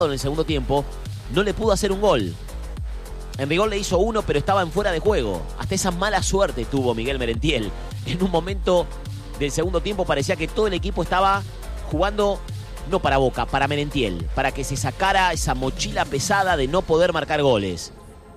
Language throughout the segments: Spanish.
en el segundo tiempo, no le pudo hacer un gol. En rigor le hizo uno, pero estaba en fuera de juego. Hasta esa mala suerte tuvo Miguel Merentiel. En un momento del segundo tiempo parecía que todo el equipo estaba jugando no para Boca, para Merentiel, para que se sacara esa mochila pesada de no poder marcar goles.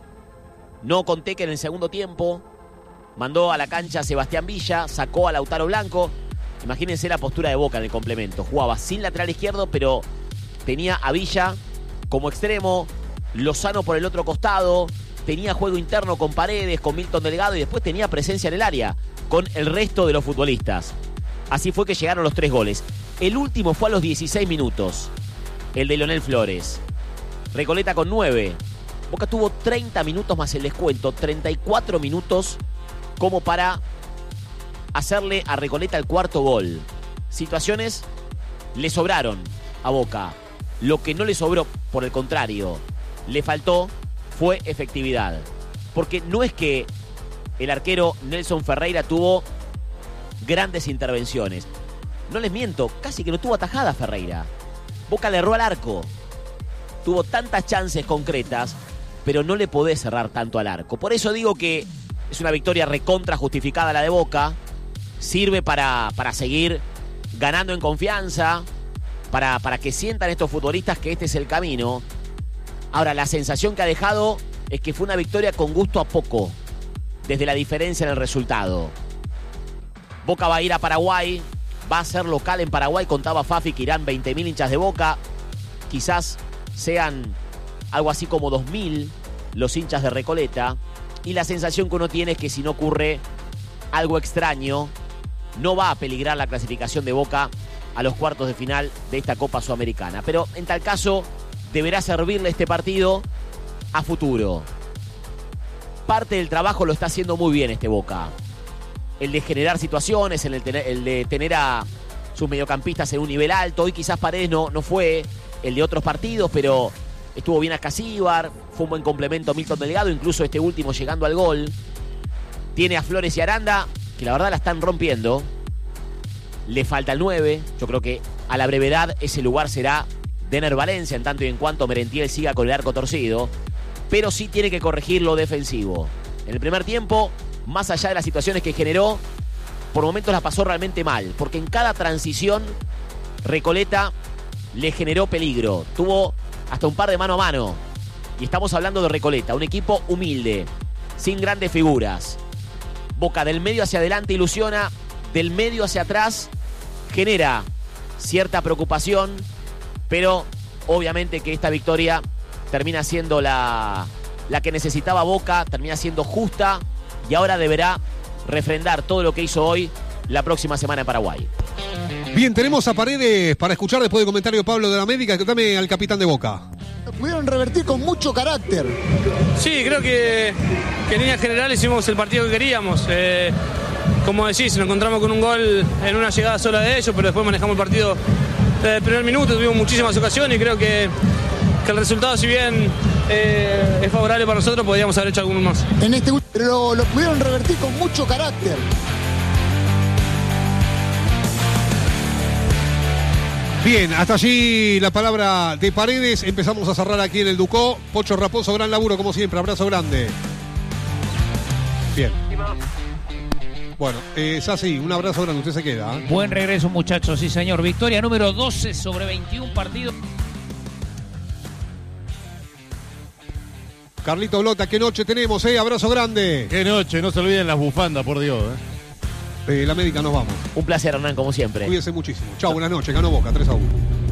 No conté que en el segundo tiempo mandó a la cancha a Sebastián Villa, sacó a Lautaro Blanco. Imagínense la postura de Boca en el complemento. Jugaba sin lateral izquierdo, pero tenía a Villa como extremo, Lozano por el otro costado, tenía juego interno con Paredes, con Milton Delgado y después tenía presencia en el área con el resto de los futbolistas. Así fue que llegaron los 3 goles. El último fue a los 16 minutos, el de Leonel Flores. Recoleta con 9. Boca tuvo 30 minutos más el descuento, 34 minutos como para hacerle a Recoleta el cuarto gol. Situaciones le sobraron a Boca. Lo que no le sobró, por el contrario, le faltó fue efectividad. Porque no es que el arquero Nelson Ferreira tuvo grandes intervenciones. No les miento, casi que no tuvo atajada Ferreira. Boca le erró al arco. Tuvo tantas chances concretas, pero no le podés cerrar tanto al arco. Por eso digo que es una victoria recontra justificada la de Boca. Sirve para seguir ganando en confianza, para que sientan estos futbolistas que este es el camino. Ahora, la sensación que ha dejado es que fue una victoria con gusto a poco, desde la diferencia en el resultado. Boca va a ir a Paraguay, va a ser local en Paraguay. Contaba Fafi que irán 20.000 hinchas de Boca. Quizás sean algo así como 2.000 los hinchas de Recoleta. Y la sensación que uno tiene es que si no ocurre algo extraño, no va a peligrar la clasificación de Boca a los cuartos de final de esta Copa Sudamericana. Pero en tal caso, deberá servirle este partido a futuro. Parte del trabajo lo está haciendo muy bien este Boca. El de generar situaciones, el de tener a sus mediocampistas en un nivel alto. Hoy quizás Paredes no fue el de otros partidos, pero estuvo bien Ascasíbar, fue un buen complemento a Milton Delgado, incluso este último llegando al gol. Tiene a Flores y Aranda, que la verdad la están rompiendo. Le falta el 9. Yo creo que a la brevedad ese lugar será Denner Valencia, en tanto y en cuanto Merentiel siga con el arco torcido. Pero sí tiene que corregir lo defensivo. En el primer tiempo, más allá de las situaciones que generó, por momentos la pasó realmente mal, porque en cada transición Recoleta le generó peligro. Tuvo hasta un par de mano a mano. Y estamos hablando de Recoleta, un equipo humilde, sin grandes figuras. Boca del medio hacia adelante ilusiona, del medio hacia atrás genera cierta preocupación, pero obviamente que esta victoria termina siendo la que necesitaba Boca, termina siendo justa y ahora deberá refrendar todo lo que hizo hoy la próxima semana en Paraguay. Bien, tenemos a Paredes para escuchar después del comentario de Pablo de la América. Dame al capitán de Boca. Lo pudieron revertir con mucho carácter. Sí, creo que en líneas generales hicimos el partido que queríamos. Como decís, nos encontramos con un gol en una llegada sola de ellos, pero después manejamos el partido desde el primer minuto, tuvimos muchísimas ocasiones y creo que el resultado, si bien es favorable para nosotros, podríamos haber hecho algunos más. Pero lo pudieron revertir con mucho carácter. Bien, hasta allí la palabra de Paredes. Empezamos a cerrar aquí en el Ducó. Pocho Raposo, gran laburo como siempre. Abrazo grande. Bien. Bueno, es así. Un abrazo grande. Usted se queda. Buen regreso, muchachos. Sí, señor. Victoria número 12 sobre 21 partidos. Carlito Blota, qué noche tenemos, abrazo grande. Qué noche, no se olviden las bufandas, por Dios. La América nos vamos. Un placer, Hernán, como siempre. Cuídense muchísimo. Chau, buenas noches. Ganó Boca, 3-1.